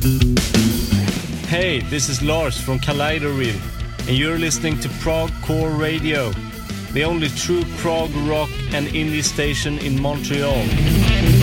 Hey, this is Lars from Kaleidoreville, and you're listening to Prog Core Radio, the only true prog rock and indie station in Montreal.